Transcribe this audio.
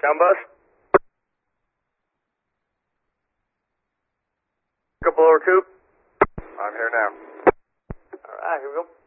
Town bus? Couple over Coop? I'm here now. Alright, here we go.